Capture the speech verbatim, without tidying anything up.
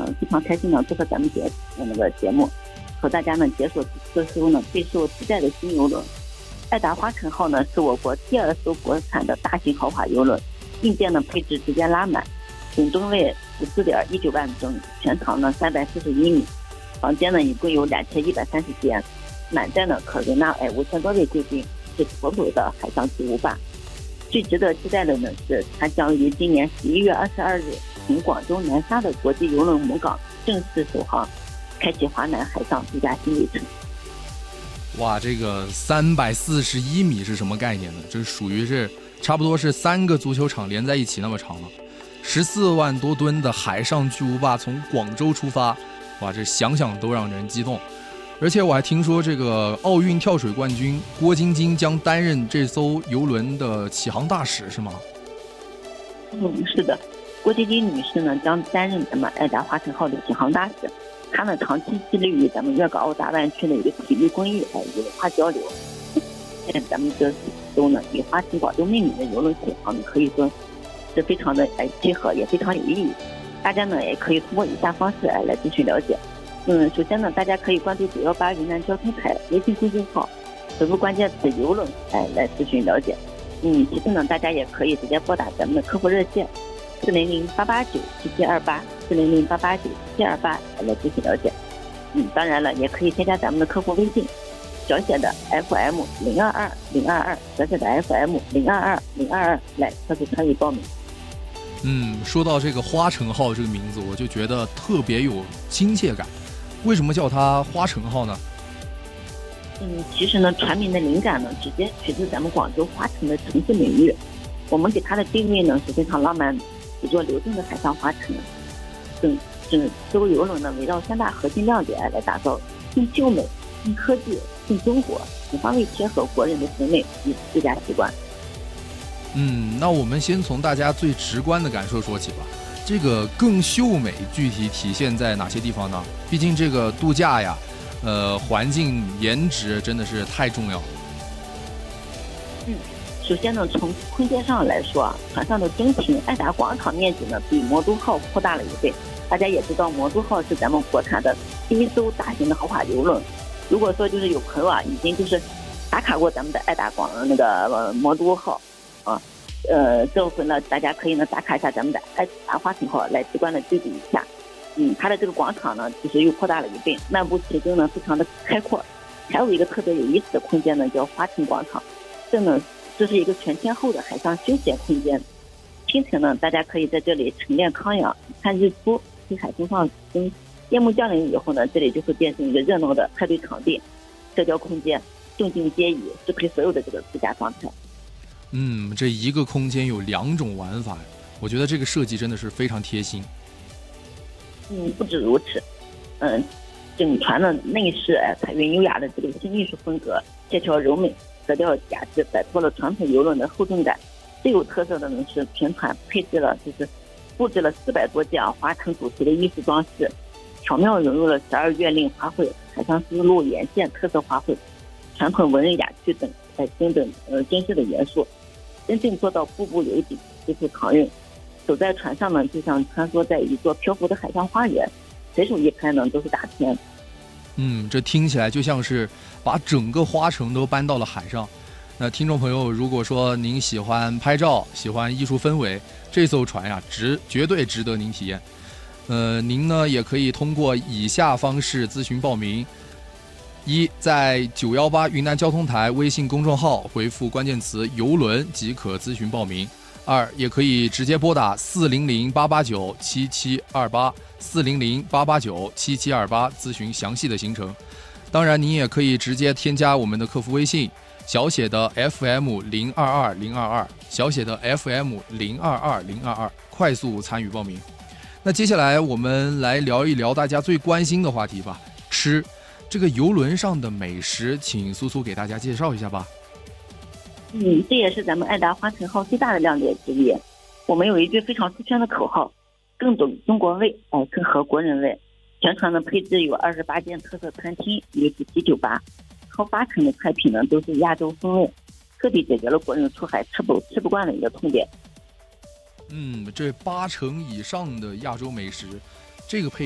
非常开心呢做客咱们节那个节目，和大家呢解锁这艘呢备受期待的新邮轮。爱达华晨号呢是我国第二艘国产的大型豪华邮轮，硬件呢配置直接拉满，总吨位十四点一九万吨，全长呢三百四十一米，房间呢一共有两千一百三十间，满载呢可容纳哎五千多位贵宾，是妥妥的海上巨无霸。最值得期待的呢是，它将于今年十一月二十二日从广州南沙的国际邮轮母港正式首航，开启华南海上度假新旅程。 哇，这个三百四十一米是什么概念呢？这属于是差不多是三个足球场连在一起那么长了。十四万多吨的海上巨无霸从广州出发，哇，这想想都让人激动。而且我还听说，这个奥运跳水冠军郭晶晶将担任这艘游轮的启航大使，是吗？ 嗯，是的，郭晶晶女士呢将担任咱们爱达华晨号的启航大使。她呢长期致力于咱们粤港澳大湾区的一个体育公益和文化交流。现在咱们这艘呢以花旗广州命名的游轮启航，可以说是非常的哎契合，也非常有意义。大家呢也可以通过以下方式哎来继续了解。嗯，首先呢，大家可以关注九幺八云南交通台微信公众号，回复关键词邮轮，哎，来咨询了解。嗯，其次呢，大家也可以直接拨打咱们的客服热线四零零八八九七七二八四零零八八九七七二八来咨询了解。嗯，当然了，也可以添加咱们的客服微信，小写的 F M 零二二零二二，小写的 F M 零二二零二二来特别参与报名。 嗯，说到这个花晨号这个名字，我就觉得特别有亲切感。为什么叫它花晨号呢？ 嗯，其实呢，船名的灵感呢，直接取自咱们广州花城的城市美誉。我们给它的定位呢是非常浪漫的，一座流动的海上花城。整整艘游轮呢，围绕三大核心亮点来打造，更秀美、更科技、更中国，全方位贴合国人的审美与自家习惯。 嗯，那我们先从大家最直观的感受说起吧。这个更秀美具体体现在哪些地方呢？毕竟这个度假呀，呃，环境颜值真的是太重要了。 嗯，首先呢，从空间上来说啊，船上的中庭爱达广场面积呢比魔都号扩大了一倍。大家也知道，魔都号是咱们国产的第一艘大型的豪华游轮。如果说就是有朋友啊，已经就是打卡过咱们的爱达广那个呃魔都号啊。呃，这回呢，大家可以呢打卡一下咱们的爱达花晨号，来直观的对比一下。嗯，它的这个广场呢，其实又扩大了一倍，漫步其中呢非常的开阔。还有一个特别有意思的空间呢，叫花城广场。这呢，这是一个全天候的海上休闲空间。清晨呢，大家可以在这里晨练康养，看日出，听海风放松。夜幕降临以后呢，这里就会变成一个热闹的派对场地、社交空间，动静皆宜，适配所有的这个度假状态。 嗯，这一个空间有两种玩法，我觉得这个设计真的是非常贴心。 嗯，不止如此，嗯，整船的内饰哎，采用优雅的这个新艺术风格，线条柔美，格调雅致，摆脱了传统游轮的厚重感。最有特色的呢是全船配置了就是布置了四百多件华城主题的艺术装饰，巧妙融入了十二月令花卉、海上丝路沿线特色花卉、传统文人雅趣等哎等等呃精致的元素。真正做到步步有底，随处藏韵。走在船上呢，就像穿梭在一座漂浮的海上花园，随手一拍呢都是大片。 嗯，这听起来就像是把整个花城都搬到了海上。那听众朋友，如果说您喜欢拍照，喜欢艺术氛围，这艘船呀，值绝对值得您体验。呃，您呢也可以通过以下方式咨询报名。一，在九幺八云南交通台微信公众号回复关键词游轮即可咨询报名。二，也可以直接拨打四零零八八九七七二八四零零八八九七七二八咨询详细的行程。当然您也可以直接添加我们的客服微信，小写的 F M 零二二零二二，小写的 F M 零二二零二二，快速参与报名。那接下来我们来聊一聊大家最关心的话题吧，吃。这个游轮上的美食，请苏苏给大家介绍一下吧。 嗯，这也是咱们爱达花晨号最大的亮点之一。我们有一句非常出圈的口号：更懂中国味，哎，更合国人味。全船的配置有二十八间特色餐厅与主题酒吧，超八成的菜品呢都是亚洲风味，彻底解决了国人出海吃不吃不惯的一个痛点。 嗯，这八成以上的亚洲美食，这个配